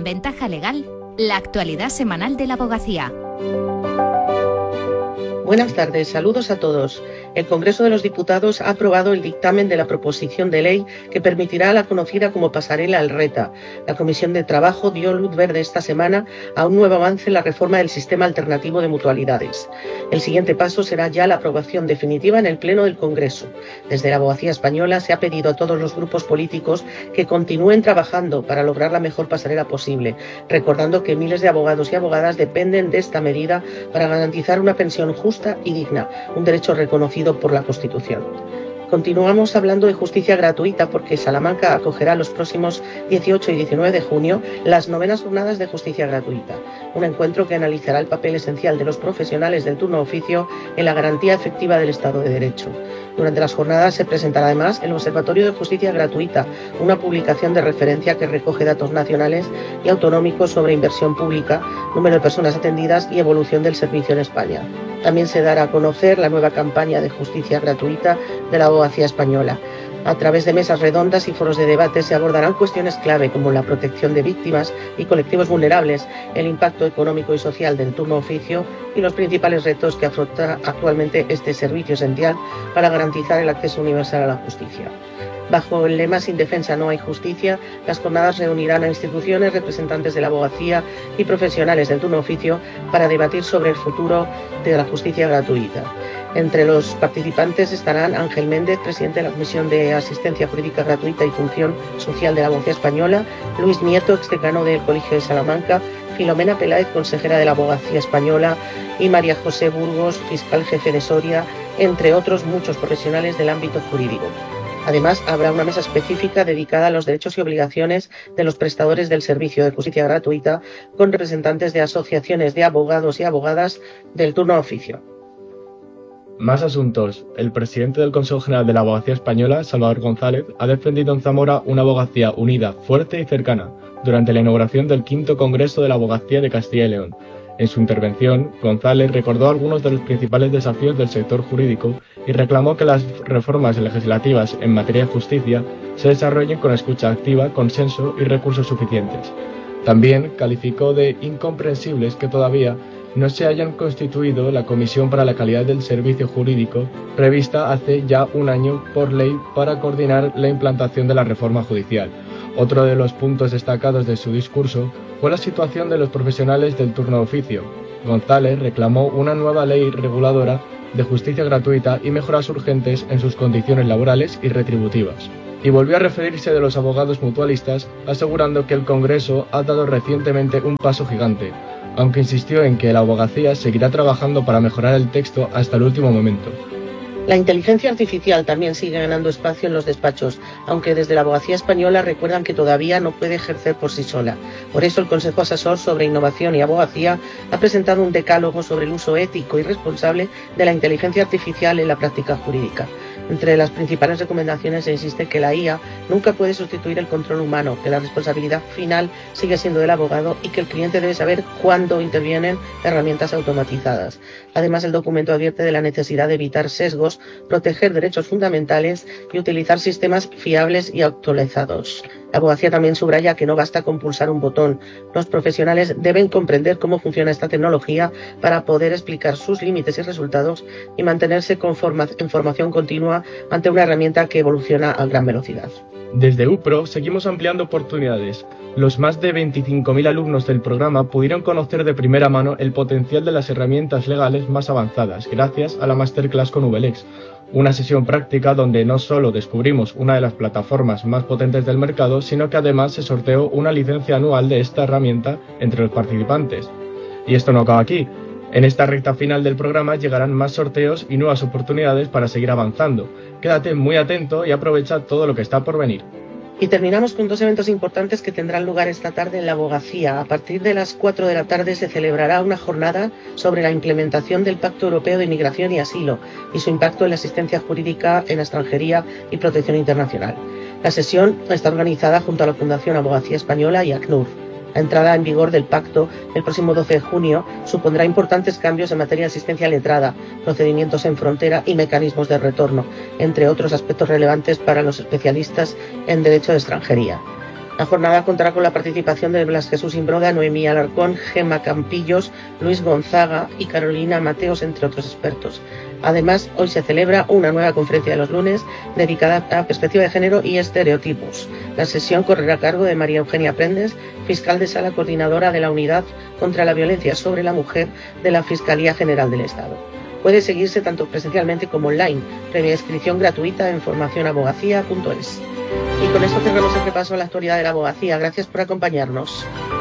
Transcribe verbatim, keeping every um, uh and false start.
Ventaja Legal, la actualidad semanal de la abogacía. Buenas tardes, saludos a todos. El Congreso de los Diputados ha aprobado el dictamen de la proposición de ley que permitirá la conocida como pasarela al RETA. La Comisión de Trabajo dio luz verde esta semana a un nuevo avance en la reforma del sistema alternativo de mutualidades. El siguiente paso será ya la aprobación definitiva en el Pleno del Congreso. Desde la abogacía española se ha pedido a todos los grupos políticos que continúen trabajando para lograr la mejor pasarela posible, recordando que miles de abogados y abogadas dependen de esta medida para garantizar una pensión justa y digna, un derecho reconocido por la Constitución. Continuamos hablando de justicia gratuita porque Salamanca acogerá los próximos dieciocho y diecinueve de junio las novenas jornadas de justicia gratuita, un encuentro que analizará el papel esencial de los profesionales del turno de oficio en la garantía efectiva del Estado de Derecho. Durante las jornadas se presentará además el Observatorio de Justicia Gratuita, una publicación de referencia que recoge datos nacionales y autonómicos sobre inversión pública, número de personas atendidas y evolución del servicio en España. También se dará a conocer la nueva campaña de justicia gratuita de la abogacía española. A través de mesas redondas y foros de debate se abordarán cuestiones clave como la protección de víctimas y colectivos vulnerables, el impacto económico y social del turno oficio y los principales retos que afronta actualmente este servicio esencial para garantizar el acceso universal a la justicia. Bajo el lema Sin defensa no hay justicia, las jornadas reunirán a instituciones, representantes de la abogacía y profesionales del turno oficio para debatir sobre el futuro de la justicia gratuita. Entre los participantes estarán Ángel Méndez, presidente de la Comisión de Asistencia Jurídica Gratuita y Función Social de la Abogacía Española, Luis Nieto, exdecano del Colegio de Salamanca, Filomena Peláez, consejera de la Abogacía Española, y María José Burgos, fiscal jefe de Soria, entre otros muchos profesionales del ámbito jurídico. Además, habrá una mesa específica dedicada a los derechos y obligaciones de los prestadores del servicio de justicia gratuita, con representantes de asociaciones de abogados y abogadas del turno de oficio. Más asuntos. El presidente del Consejo General de la Abogacía Española, Salvador González, ha defendido en Zamora una abogacía unida, fuerte y cercana, durante la inauguración del quinto Congreso de la Abogacía de Castilla y León. En su intervención, González recordó algunos de los principales desafíos del sector jurídico y reclamó que las reformas legislativas en materia de justicia se desarrollen con escucha activa, consenso y recursos suficientes. También calificó de incomprensibles que todavía no se hayan constituido la Comisión para la Calidad del Servicio Jurídico prevista hace ya un año por ley para coordinar la implantación de la reforma judicial. Otro de los puntos destacados de su discurso fue la situación de los profesionales del turno de oficio. González reclamó una nueva ley reguladora de justicia gratuita y mejoras urgentes en sus condiciones laborales y retributivas. Y volvió a referirse de los abogados mutualistas, asegurando que el Congreso ha dado recientemente un paso gigante, aunque insistió en que la abogacía seguirá trabajando para mejorar el texto hasta el último momento. La inteligencia artificial también sigue ganando espacio en los despachos, aunque desde la abogacía española recuerdan que todavía no puede ejercer por sí sola. Por eso el Consejo Asesor sobre Innovación y Abogacía ha presentado un decálogo sobre el uso ético y responsable de la inteligencia artificial en la práctica jurídica. Entre las principales recomendaciones se insiste que la I A nunca puede sustituir el control humano, que la responsabilidad final sigue siendo del abogado y que el cliente debe saber cuándo intervienen herramientas automatizadas. Además, el documento advierte de la necesidad de evitar sesgos, proteger derechos fundamentales y utilizar sistemas fiables y actualizados. La abogacía también subraya que no basta con pulsar un botón. Los profesionales deben comprender cómo funciona esta tecnología para poder explicar sus límites y resultados y mantenerse con forma- en formación continua ante una herramienta que evoluciona a gran velocidad. Desde U P R O seguimos ampliando oportunidades. Los más de veinticinco mil alumnos del programa pudieron conocer de primera mano el potencial de las herramientas legales más avanzadas gracias a la Masterclass con V L E X, una sesión práctica donde no solo descubrimos una de las plataformas más potentes del mercado, sino que además se sorteó una licencia anual de esta herramienta entre los participantes. Y esto no acaba aquí. En esta recta final del programa llegarán más sorteos y nuevas oportunidades para seguir avanzando. Quédate muy atento y aprovecha todo lo que está por venir. Y terminamos con dos eventos importantes que tendrán lugar esta tarde en la abogacía. A partir de las cuatro de la tarde se celebrará una jornada sobre la implementación del Pacto Europeo de Inmigración y Asilo y su impacto en la asistencia jurídica en extranjería y protección internacional. La sesión está organizada junto a la Fundación Abogacía Española y ACNUR. La entrada en vigor del pacto el próximo doce de junio supondrá importantes cambios en materia de asistencia letrada, procedimientos en frontera y mecanismos de retorno, entre otros aspectos relevantes para los especialistas en derecho de extranjería. La jornada contará con la participación de Blas Jesús Imbroda, Noemí Alarcón, Gemma Campillos, Luis Gonzaga y Carolina Mateos, entre otros expertos. Además, hoy se celebra una nueva conferencia de los lunes dedicada a perspectiva de género y estereotipos. La sesión correrá a cargo de María Eugenia Prendes, fiscal de sala coordinadora de la Unidad contra la Violencia sobre la Mujer de la Fiscalía General del Estado. Puede seguirse tanto presencialmente como online, previa inscripción gratuita en formación abogacía punto es. Y con esto cerramos el repaso a la actualidad de la abogacía. Gracias por acompañarnos.